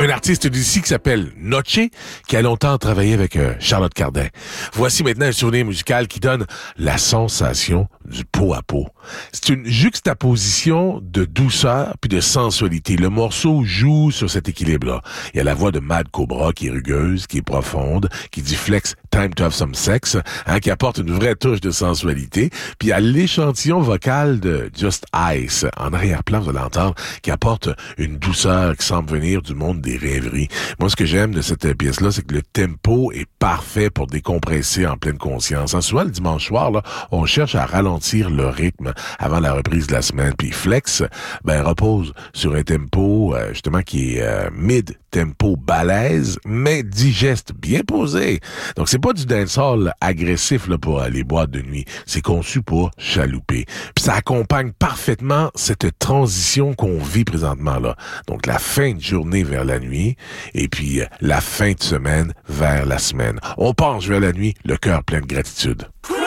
Un artiste d'ici qui s'appelle Noche, qui a longtemps travaillé avec Charlotte Cardin. Voici maintenant un souvenir musical qui donne la sensation du pot à pot. C'est une juxtaposition de douceur puis de sensualité. Le morceau joue sur cet équilibre-là. Il y a la voix de Mad Cobra qui est rugueuse, qui est profonde, qui dit flex time to have some sex, qui apporte une vraie touche de sensualité. Puis il y a l'échantillon vocal de Just Ice, en arrière-plan, vous allez entendre, qui apporte une douceur qui semble venir du monde des rêveries. Moi, ce que j'aime de cette pièce-là, c'est que le tempo est parfait pour décompresser en pleine conscience. Souvent, le dimanche soir, là, on cherche à ralentir le rythme avant la reprise de la semaine. Puis Flex, repose sur un tempo, justement, qui est mid-tempo balèze, mais digeste, bien posé. Donc, c'est pas du dancehall agressif là, pour les boîtes de nuit. C'est conçu pour chalouper. Puis ça accompagne parfaitement cette transition qu'on vit présentement là. Donc, la fin de journée vers la nuit et puis la fin de semaine vers la semaine. On penche vers la nuit, le cœur plein de gratitude.